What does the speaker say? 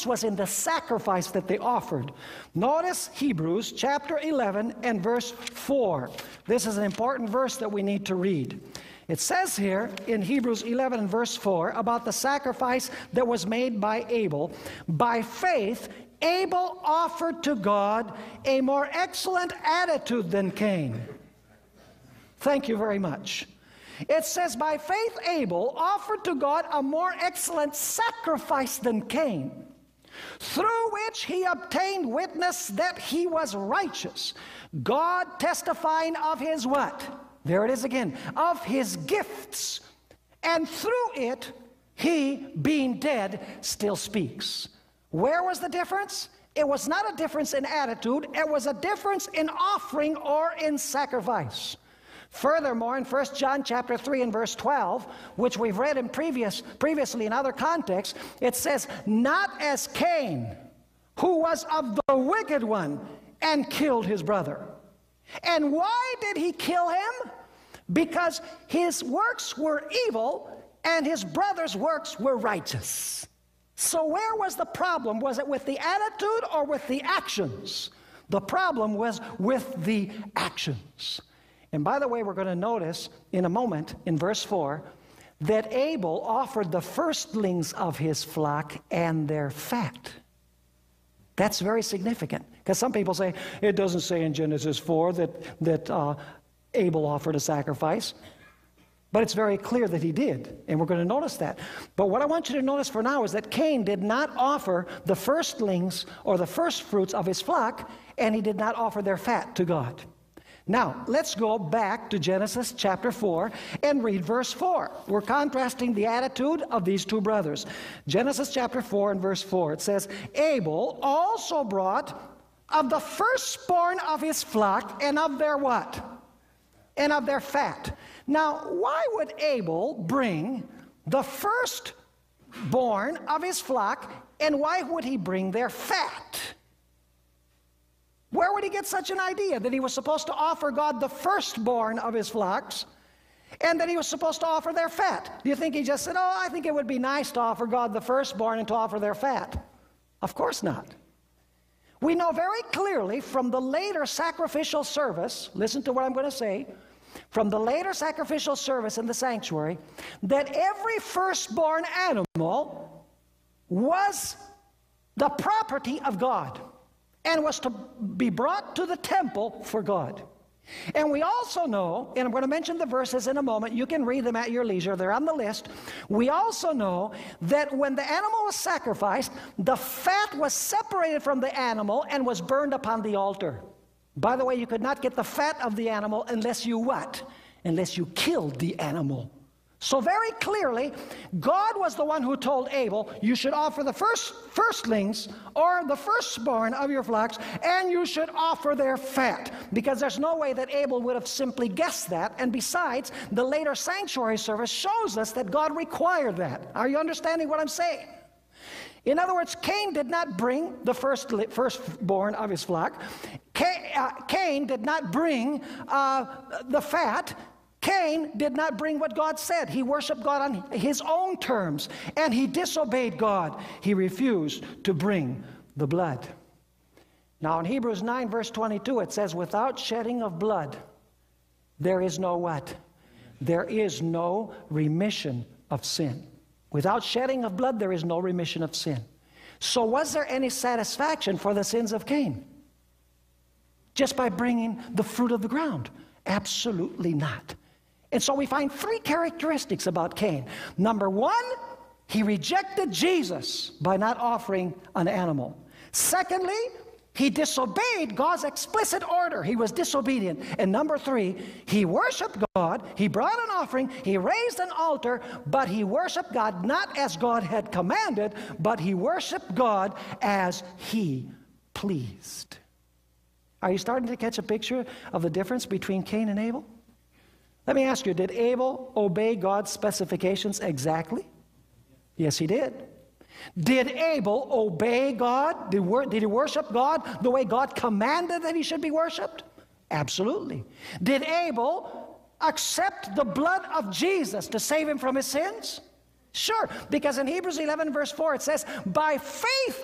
was in the sacrifice that they offered. Notice Hebrews chapter 11 and verse 4. This is an important verse that we need to read. It says here in Hebrews 11 and verse 4 about the sacrifice that was made by Abel. By faith, Abel offered to God a more excellent attitude than Cain. Thank you very much. It says, by faith, Abel offered to God a more excellent sacrifice than Cain, through which he obtained witness that he was righteous, God testifying of his what? There it is again. Of his gifts. And through it, he, being dead, still speaks. Where was the difference? It was not a difference in attitude. It was a difference in offering or in sacrifice. Furthermore, in 1 John chapter 3 and verse 12, which we've read in previously in other contexts, it says, not as Cain, who was of the wicked one and killed his brother. And why did he kill him? Because his works were evil and his brother's works were righteous. So where was the problem? Was it with the attitude or with the actions? The problem was with the actions. And by the way, we're going to notice in a moment in verse 4 that Abel offered the firstlings of his flock and their fat. That's very significant, because some people say, it doesn't say in Genesis 4 that Abel offered a sacrifice. But it's very clear that he did, and we're going to notice that. But what I want you to notice for now is that Cain did not offer the firstlings or the first fruits of his flock, and he did not offer their fat to God. Now, let's go back to Genesis chapter 4 and read verse 4. We're contrasting the attitude of these two brothers. Genesis chapter 4 and verse 4, it says, Abel also brought of the firstborn of his flock and of their what? And of their fat. Now, why would Abel bring the firstborn of his flock, and why would he bring their fat? Where would he get such an idea that he was supposed to offer God the firstborn of his flocks and that he was supposed to offer their fat? Do you think he just said, oh, I think it would be nice to offer God the firstborn and to offer their fat? Of course not. We know very clearly from the later sacrificial service, listen to what I'm going to say, from the later sacrificial service in the sanctuary, that every firstborn animal was the property of God and was to be brought to the temple for God. And we also know, and I'm going to mention the verses in a moment, you can read them at your leisure, they're on the list. We also know that when the animal was sacrificed, the fat was separated from the animal and was burned upon the altar. By the way, you could not get the fat of the animal unless you what? Unless you killed the animal. So very clearly, God was the one who told Abel, you should offer the firstlings or the firstborn of your flocks, and you should offer their fat. Because there's no way that Abel would have simply guessed that. And besides, the later sanctuary service shows us that God required that. Are you understanding what I'm saying? In other words, Cain did not bring the firstborn of his flock. Cain did not bring the fat. Cain did not bring what God said. He worshiped God on his own terms, and he disobeyed God. He refused to bring the blood. Now in Hebrews 9 verse 22 it says, without shedding of blood, there is no what? There is no remission of sin. Without shedding of blood, there is no remission of sin. So was there any satisfaction for the sins of Cain? Just by bringing the fruit of the ground? Absolutely not. And so we find three characteristics about Cain. Number one, he rejected Jesus by not offering an animal. Secondly, he disobeyed God's explicit order. He was disobedient. And number three, he worshiped God. He brought an offering. He raised an altar. But he worshiped God not as God had commanded, but he worshiped God as he pleased. Are you starting to catch a picture of the difference between Cain and Abel? Let me ask you, did Abel obey God's specifications exactly? Yes, he did. Did Abel obey God? Did he worship God the way God commanded that he should be worshiped? Absolutely. Did Abel accept the blood of Jesus to save him from his sins? Sure, because in Hebrews 11 verse 4 it says, by faith